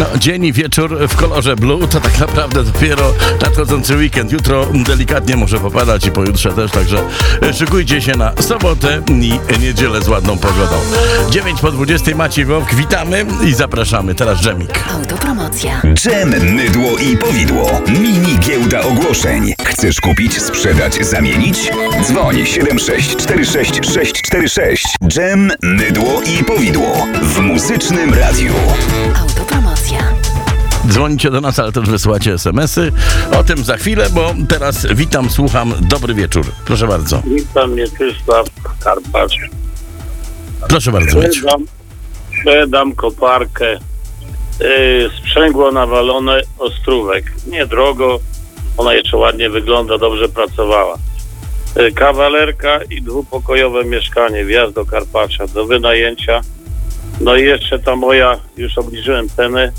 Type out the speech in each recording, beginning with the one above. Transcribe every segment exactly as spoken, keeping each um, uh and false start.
No, dzień i wieczór w kolorze blue to tak naprawdę dopiero nadchodzący weekend. Jutro delikatnie może popadać i pojutrze też, także szykujcie się na sobotę i niedzielę z ładną pogodą. dziewięć po dwudziestej Maciej Wowk, witamy i zapraszamy. Teraz dżemik. Autopromocja. Dżem, mydło i powidło. Mini giełda ogłoszeń. Chcesz kupić, sprzedać, zamienić? Dzwoń siedem sześć cztery sześć sześć cztery sześć. Dżem, mydło i powidło. W Muzycznym Radiu. Autopromocja. Dzwonicie do nas, ale też wysyłacie es em esy. O tym za chwilę, bo teraz witam, słucham. Dobry wieczór. Proszę bardzo. Witam, Mieczysław Karpacz. Proszę bardzo. Mieciu. Sprzedam, sprzedam koparkę. Yy, sprzęgło nawalone, ostrówek. Niedrogo. Ona jeszcze ładnie wygląda, dobrze pracowała. Yy, kawalerka i dwupokojowe mieszkanie. Wjazd do Karpacza, do wynajęcia. No i jeszcze ta moja, już obniżyłem cenę.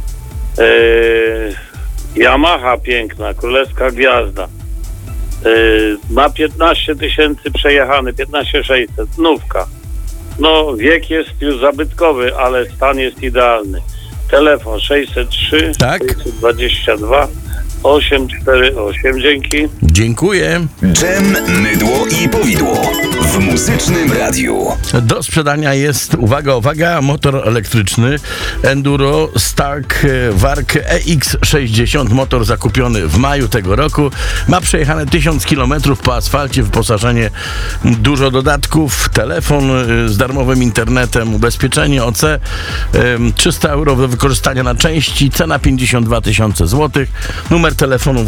Yy, Yamaha piękna, królewska gwiazda. Yy, ma piętnaście tysięcy przejechany, piętnaście tysięcy sześćset, nówka. No, wiek jest już zabytkowy, ale stan jest idealny. Telefon sześćset trzy, Tak. sześćset dwadzieścia dwa, osiem cztery osiem. Dzięki. Dziękuję. Dżem, mydło i powidło. W Muzycznym Radiu. Do sprzedania jest, uwaga, uwaga, motor elektryczny Enduro Stark Wark E X sześćdziesiąt. Motor zakupiony w maju tego roku. Ma przejechane tysiąc kilometrów po asfalcie, wyposażenie dużo dodatków, telefon z darmowym internetem, ubezpieczenie O C, trzysta euro do wykorzystania na części, cena pięćdziesiąt dwa tysiące złotych. Numer telefonu